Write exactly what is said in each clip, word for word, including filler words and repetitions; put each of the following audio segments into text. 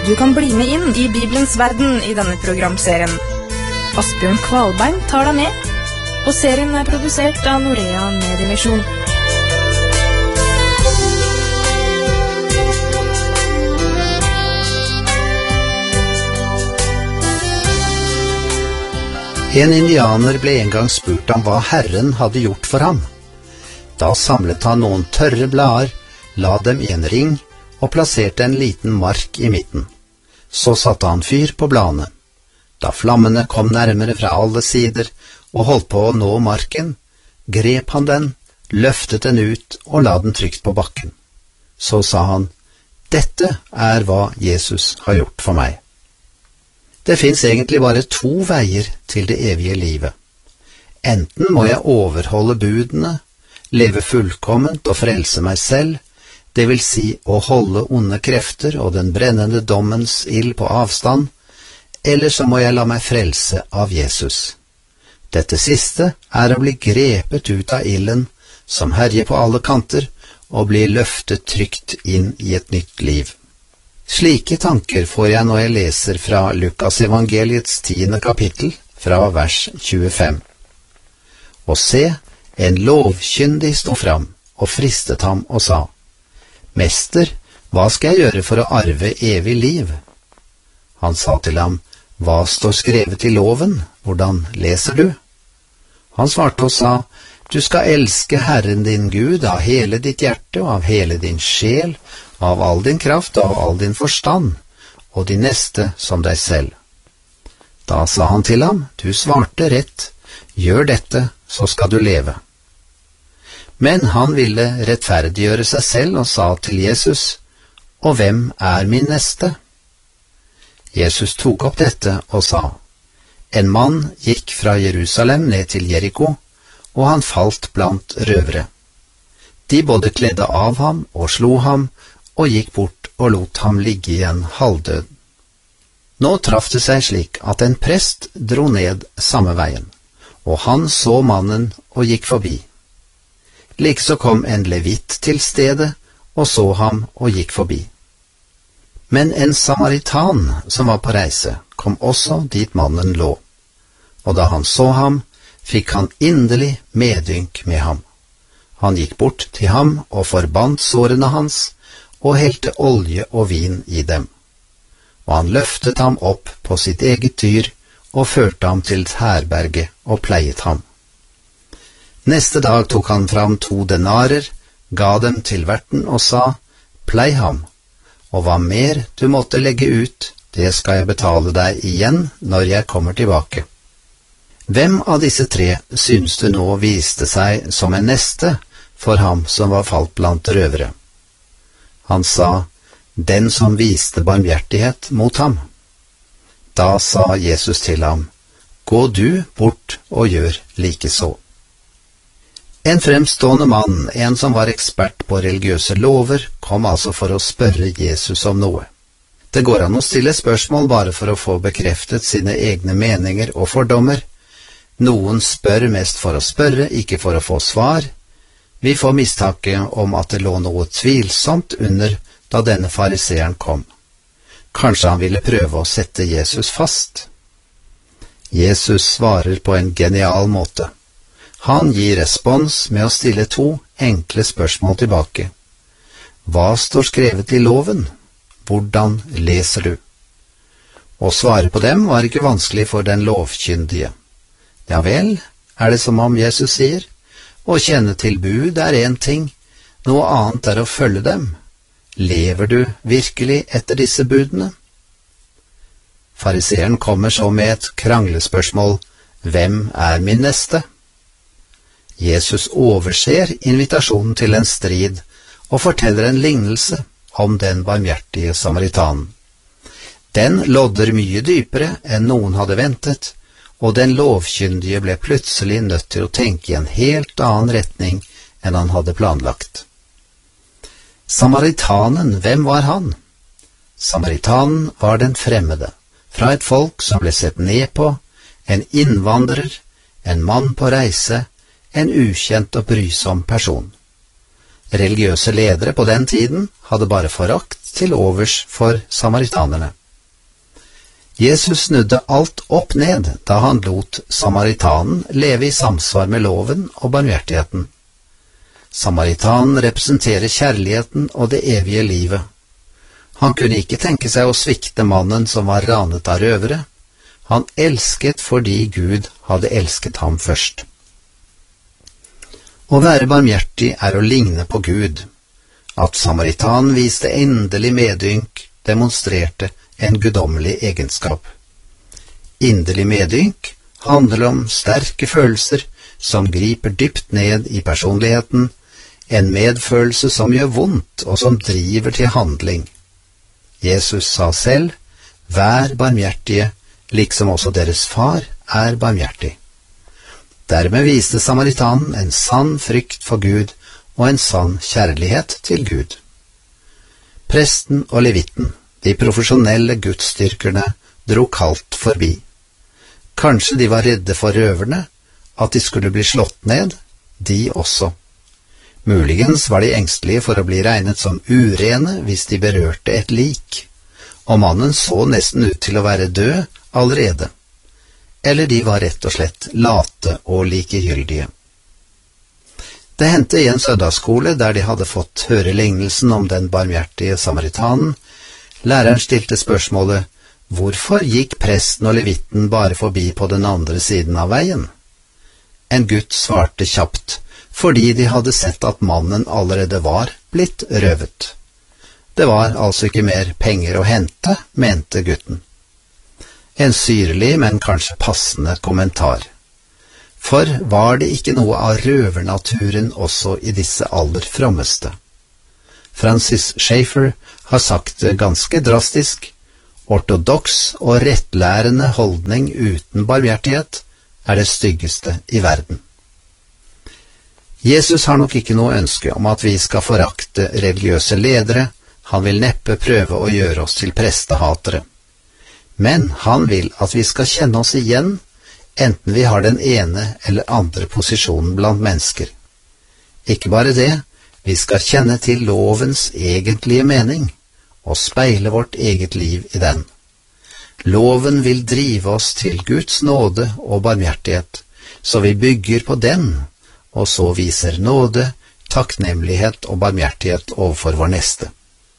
Du kan bli med inn i Bibelens verden i denne programserien. Asbjørn Kvalbein tar deg med, og serien er produsert av Norea Mediemisjon. En indianer ble en gang spurt om hva Herren hadde gjort for ham. Da samlet han noen tørre blader, la dem i en ring og plasserte en liten mark i midten. Så satte han fyr på bladene. Da flammene kom nærmere fra alle sider og holdt på å nå marken, grep han den, løftet den ut og la den trygt på bakken. Så sa han, «Dette er hva Jesus har gjort for meg.» Det finnes egentlig bare to veier til det evige livet. Enten må jeg overholde budene, leve fullkomment og frelse meg selv, det vil si å holde onde krefter og den brennende dommens ild på avstand, eller så må jeg la meg frelse av Jesus. Dette siste er å bli grepet ut av ilden, som herjer på alle kanter, og bli løftet trygt inn i et nytt liv. Slike tanker får jeg når jeg leser fra Lukas evangeliets tiende kapittel, fra vers tjuefem. Og se, en lovkyndig sto fram og fristet ham og sa, «Mester, hva skal jeg gjøre for å arve evig liv?» Han sa til ham, «Hva står skrevet i loven? Hvordan leser du?» Han svarte og sa, «Du skal elske Herren din Gud av hele ditt hjerte og av hele din sjel, av all din kraft og av all din forstand, og de neste som deg selv.» Da sa han til ham, «Du svarte rett, gjør dette, så skal du leve.» Men han ville rettferdiggjøre seg selv og sa til Jesus, «Og hvem er min neste?» Jesus tok opp dette og sa, «En mann gikk fra Jerusalem ned til Jericho, og han falt blant røvere. De både kledde av ham og slo ham, og gikk bort og lot ham ligge igjen halvdød. Nå traff det seg slik at en prest dro ned samme veien, og han så mannen og gikk forbi. Likeså kom en levitt til stedet og så ham og gikk forbi. Men en samaritan som var på reise kom også dit mannen lå, og da han så ham, fikk han inderlig medynk med ham. Han gikk bort til ham og forbandt sårene hans, og helte olje og vin i dem. Og han løftet ham opp på sitt eget dyr, og førte ham til herberget og pleiet ham. Neste dag tok han fram to denarer, ga dem til verten og sa, «Plei ham, og hva mer du måtte legge ut, det skal jeg betale deg igjen når jeg kommer tilbake.» Hvem av disse tre synes du nå viste seg som en neste for ham som var falt blant røvere? Han sa, «Den som viste barmhjertighet mot ham.» Da sa Jesus til ham, «Gå du bort og gjør likeså.» En fremstående mann, en som var ekspert på religiøse lover, kom altså for å spørre Jesus om noe. Det går an å stille spørsmål bare for å få bekreftet sine egne meninger og fordommer. Noen spør mest for å spørre, ikke for å få svar. Vi får mistanke om at det lå noe tvilsomt under da denne fariseeren kom. Kanskje han ville prøve å sette Jesus fast? Jesus svarer på en genial måte. Han gir respons med å stille to enkle spørsmål tilbake. Hva står skrevet i loven? Hvordan leser du? Å svare på dem var ikke vanskelig for den lovkyndige. Ja vel, er det som om Jesus sier, å kjenne til bud er en ting, noe annet er å følge dem. Lever du virkelig etter disse budene? Fariseeren kommer så med et kranglespørsmål, hvem er min neste? Jesus overser invitasjonen til en strid og forteller en lignelse om den barmhjertige samaritanen. Den lodder mye dypere enn noen hadde ventet, og den lovkyndige ble plutselig nødt til å tenke i en helt annen retning enn han hadde planlagt. Samaritanen, hvem var han? Samaritanen var den fremmede, fra et folk som ble sett ned på, en innvandrer, en mann på reise, en ukjent og brysom person. Religiøse ledere på den tiden hadde bare forakt til overs for samaritanerne. Jesus snudde alt opp ned da han lot samaritanen leve i samsvar med loven og barmhjertigheten. Samaritanen representerer kjærligheten og det evige livet. Han kunne ikke tenke seg å svikte mannen som var ranet av røvere. Han elsket fordi Gud hadde elsket ham først. Å være barmhjertig er å ligne på Gud. At samaritanen viste endelig medynk, demonstrerte en guddommelig egenskap. Inderlig medynk handler om sterke følelser som griper dypt ned i personligheten, en medfølelse som gjør vondt og som driver til handling. Jesus sa selv, vær barmhjertige, liksom også deres far er barmhjertig. Dermed viste samaritanen en sann frykt for Gud og en sann kjærlighet til Gud. Presten og levitten, de profesjonelle gudsdyrkerne, dro kaldt forbi. Kanskje de var redde for røverne, at de skulle bli slått ned, de også. Muligens var de engstelige for å bli regnet som urene hvis de berørte et lik, og mannen så nesten ut til å være død allerede. Eller de var rett og slett late og likegyldige. Det hendte i en søndagsskole der de hadde fått høre lignelsen om den barmhjertige samaritanen. Læreren stilte spørsmålet, hvorfor gikk presten og levitten bare forbi på den andre siden av veien? En gutt svarte kjapt, fordi de hadde sett at mannen allerede var blitt røvet. Det var altså ikke mer penger å hente, mente gutten. En syrlig, men kanskje passende kommentar. For var det ikke noe av røvernaturen også i disse aller frommeste? Francis Schaeffer har sagt det ganske drastisk, ortodoks og rettlærende holdning uten barmhjertighet er det styggeste i verden. Jesus har nok ikke noe ønske om at vi skal forakte religiøse ledere, han vil neppe prøve å gjøre oss til prestehatere. Men han vil at vi skal kjenne oss igjen, enten vi har den ene eller andre posisjonen blant mennesker. Ikke bare det, vi skal kjenne til lovens egentlige mening, og speile vårt eget liv i den. Loven vil drive oss til Guds nåde og barmhjertighet, så vi bygger på den, og så viser nåde, takknemlighet og barmhjertighet overfor vår neste.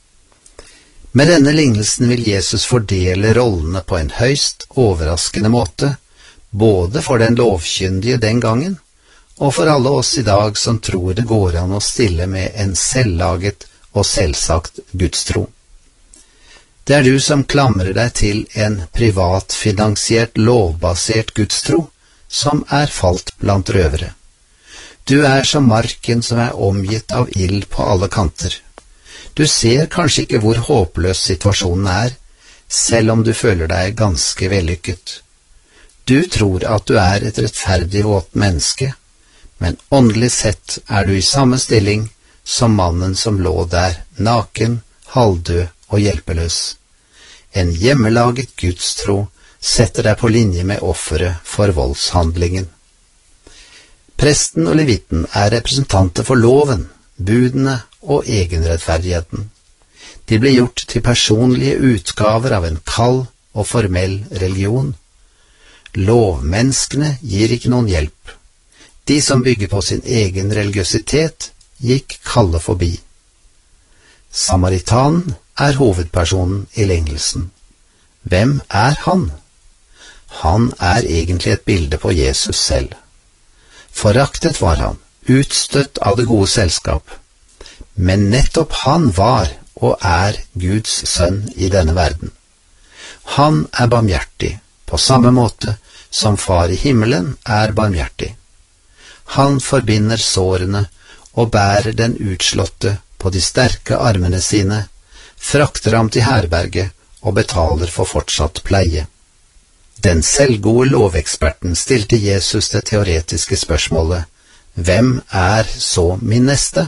Med denne lignelsen vil Jesus fordele rollene på en høyst overraskende måte, både for den lovkyndige den gangen, og for alle oss i dag som tror det går an å stille med en selvlaget og selvsagt gudstro. Det er du som klamrer deg til en privatfinansiert, lovbasert gudstro, som er falt blant røvere. Du er som marken som er omgitt av ild på alle kanter. Du ser kanskje ikke hvor håpløs situasjonen er, selv om du føler deg ganske vellykket. Du tror at du er et rettferdig våt menneske, men åndelig sett er du i samme stilling som mannen som lå der, naken, halvdød og hjelpeløs. En hjemmelaget gudstro setter deg på linje med offeret for voldshandlingen. Presten og levitten er representanter for loven, budene og egenrettferdigheten. De blir gjort til personlige utgaver av en kald og formell religion. Lovmenneskene gir ikke noen hjelp. De som bygger på sin egen religiøsitet, gikk kalde forbi. Samaritanen er hovedpersonen i lignelsen. Hvem er han? Han er egentlig et bilde på Jesus selv. Foraktet var han, utstøtt av det gode selskap. Men nettopp han var og er Guds sønn i denne verden. Han er barmhjertig, på samme måte som Far i himmelen er barmhjertig. Han forbinder sårene og bærer den utslåtte på de sterke armene sine, frakter ham til herberget og betaler for fortsatt pleie. Den selvgode loveksperten stilte Jesus det teoretiske spørsmålet, hvem er så min neste?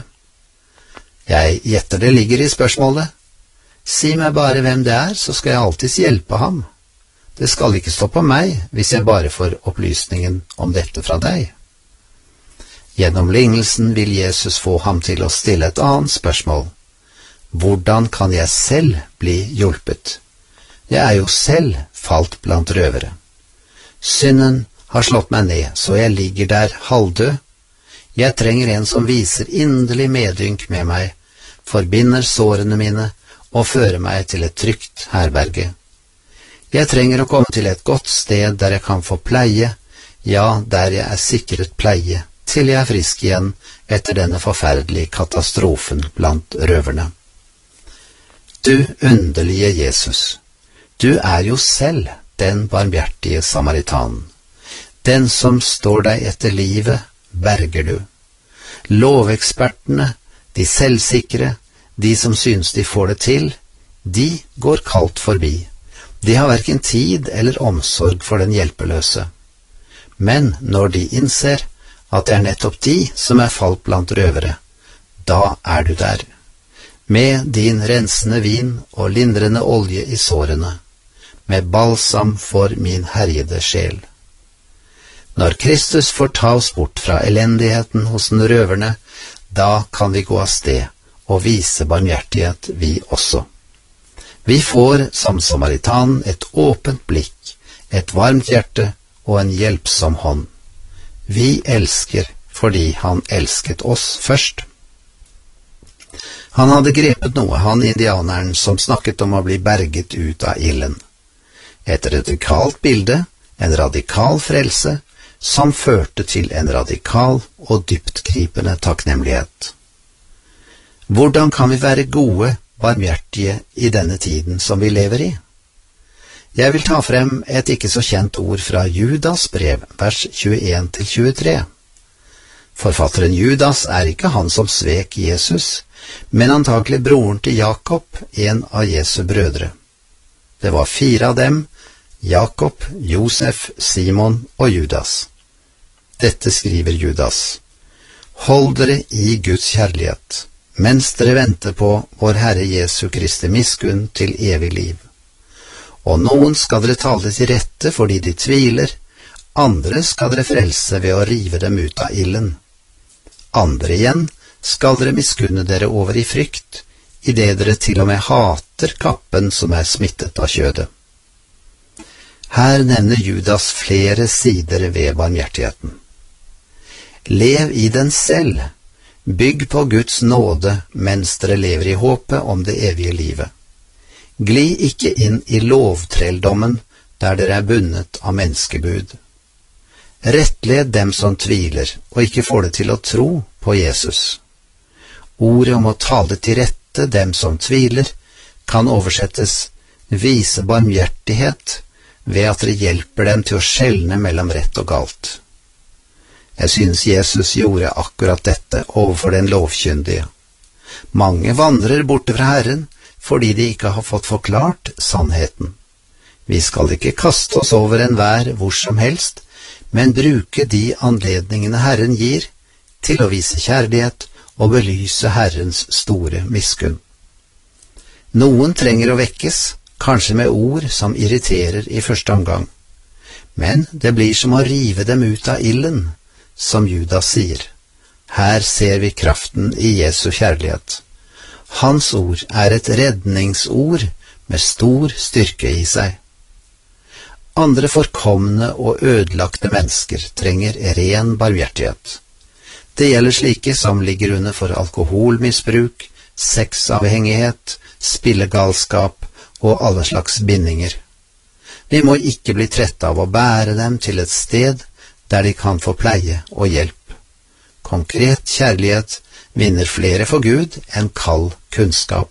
Jeg gjetter det ligger i spørsmålet. Si meg bare hvem det er, så skal jeg alltids hjelpe ham. Det skal ikke stå på meg hvis jeg bare får opplysningen om dette fra deg. Gjennom lignelsen vil Jesus få ham til å stille et annet spørsmål. Hvordan kan jeg selv bli hjulpet? Jeg er jo selv falt blant røvere. Synden har slått meg ned, så jeg ligger der halvdød. Jeg trenger en som viser inderlig medynk med meg, forbinder sårene mine og fører meg til et trygt herberge. Jeg trenger å komme til et godt sted der jeg kan få pleie, ja, der jeg er sikret pleie, til jeg er frisk igjen etter denne forferdelige katastrofen blant røverne. Du underlige Jesus, du er jo selv den barmhjertige samaritanen. Den som står deg etter livet, berger du. Lovekspertene, de selvsikre, de som synes de får det til, de går kaldt forbi. De har hverken tid eller omsorg for den hjelpeløse. Men når de innser at det er nettopp de som er falt blant røvere, da er du der, med din rensende vin og lindrende olje i sårene, med balsam for min herjede sjel. Når Kristus får ta oss bort fra elendigheten hos den røverne, da kan vi gå av sted og vise barmhjertighet vi også. Vi får som samaritanen et åpent blikk, et varmt hjerte og en hjelpsom hånd. Vi elsker fordi han elsket oss først. Han hadde grepet noe, han indianeren som snakket om å bli berget ut av ilden. Et radikalt bilde, en radikal frelse, som førte til en radikal og dyptgripende takknemlighet. Hvordan kan vi være gode, barmhjertige i denne tiden som vi lever i? Jeg vil ta frem et ikke så kjent ord fra Judas brev, vers tjueen til tjuetre. Forfatteren Judas er ikke han som svek Jesus, men antakelig broren til Jakob, en av Jesu brødre. Det var fire av dem, Jakob, Josef, Simon og Judas. Dette skriver Judas. Hold dere i Guds kjærlighet, mens dere venter på vår Herre Jesu Kristi miskunn til evig liv. Og noen skal dere tale til rette fordi de tviler, andre skal dere frelse ved å rive dem ut av ilden. Andre igjen skal dere miskunne dere over i frykt, i det dere til og med hater kappen som er smittet av kjødet. Her nevner Judas flere sider ved barmhjertigheten. Lev i den selv, bygg på Guds nåde mens dere lever i håpet om det evige livet. Gli ikke inn i lovtrelldommen der dere er bundet av menneskebud. Rettled dem som tviler og ikke får det til å tro på Jesus. Ordet om å tale til rette dem som tviler kan oversettes vise barmhjertighet ved at dere hjelper dem til å skjelne mellom rett og galt. Jeg synes Jesus gjorde akkurat dette overfor den lovkyndige. Mange vandrer borte fra Herren fordi de ikke har fått forklart sannheten. Vi skal ikke kaste oss over enhver hvor som helst, men bruke de anledningene Herren gir til å vise kjærlighet og belyse Herrens store miskunn. Noen trenger å vekkes, kanskje med ord som irriterer i første omgang, men det blir som å rive dem ut av ilden, som Judas sier. Her ser vi kraften i Jesu kjærlighet. Hans ord er et redningsord med stor styrke i seg. Andre forkomne og ødelagte mennesker trenger ren barmhjertighet. Det gjelder slike som ligger under for alkoholmisbruk, sexavhengighet, spillegalskap og alle slags bindinger. Vi må ikke bli trette av å bære dem til et sted der de kan få pleie og hjelp. Konkret kjærlighet vinner flere for Gud enn kald kunnskap.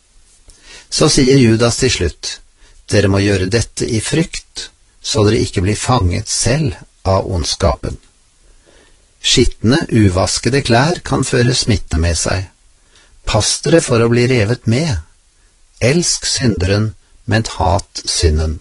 Så sier Judas til slutt, dere må gjøre dette i frykt, så dere ikke blir fanget selv av ondskapen. Skittende, uvaskede klær kan føre smitte med seg. Pass dere for å bli revet med. Elsk synderen, men hat synden.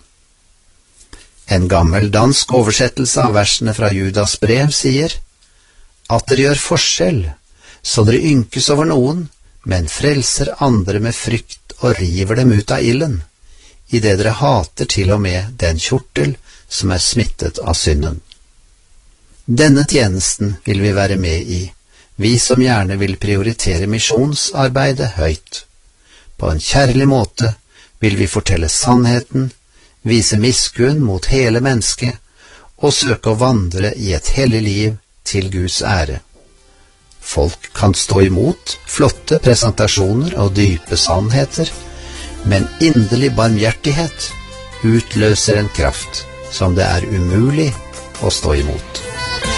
En gammel dansk oversettelse av versene fra Judas brev sier, at dere gjør forskjell, så dere ynkes over noen, men frelser andre med frykt og river dem ut av ilden, i det dere hater til og med den kjortel som er smittet av synden. Denne tjenesten vil vi være med i, vi som gjerne vil prioritere misjonsarbeidet høyt. På en kjærlig måte vil vi fortelle sannheten, vise miskunn mot hele mennesket og søke å vandre i et hellig liv til Guds ære. Folk kan stå imot flotte presentasjoner og dype sannheter, men inderlig barmhjertighet utløser en kraft som det er umulig å stå imot.